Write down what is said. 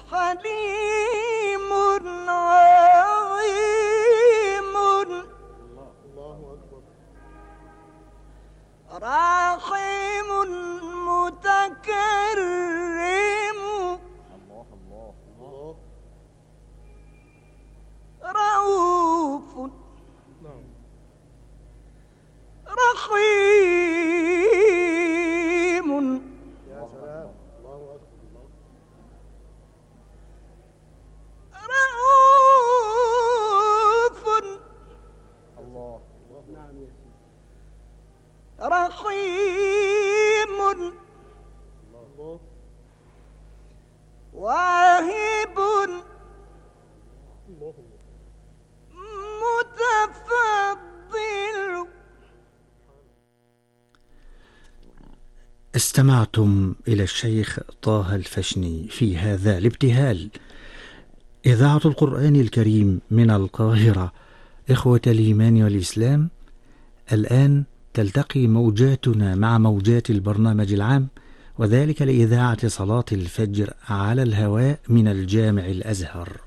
حليم عظيم راحم متكرم رؤوف رحيم رؤوف رحيم واهب متفضل. استمعتم إلى الشيخ طه الفشني في هذا الابتهال. إذاعة القرآن الكريم من القاهرة. إخوة الإيمان والإسلام، الآن تلتقي موجاتنا مع موجات البرنامج العام، وذلك لإذاعة صلاة الفجر على الهواء من الجامع الأزهر.